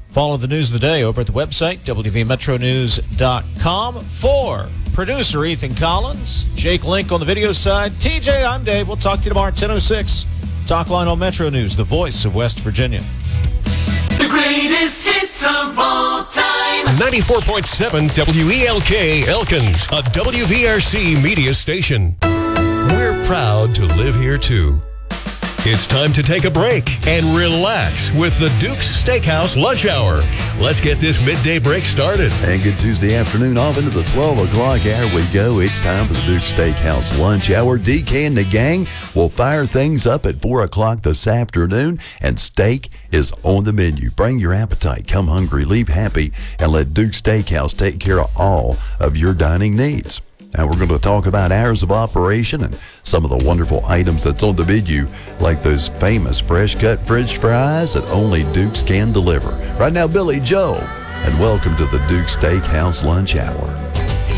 Follow the news of the day over at the website, wvmetronews.com. For producer Ethan Collins, Jake Link on the video side, TJ, I'm Dave. We'll talk to you tomorrow at 10:06. Talkline on Metro News, the voice of West Virginia. The greatest hits of all time. 94.7 WELK Elkins, a WVRC media station. We're proud to live here, too. It's time to take a break and relax with the Duke's Steakhouse Lunch Hour. Let's get this midday break started. And good Tuesday afternoon, off into the 12 o'clock hour we go. It's time for the Duke's Steakhouse Lunch Hour. DK and the gang will fire things up at 4 o'clock this afternoon, and steak is on the menu. Bring your appetite, come hungry, leave happy, and let Duke's Steakhouse take care of all of your dining needs. Now we're going to talk about hours of operation and some of the wonderful items that's on the menu, like those famous fresh-cut French fries that only Duke's can deliver. Right now, Billy Joel, and welcome to the Duke's Steakhouse Lunch Hour.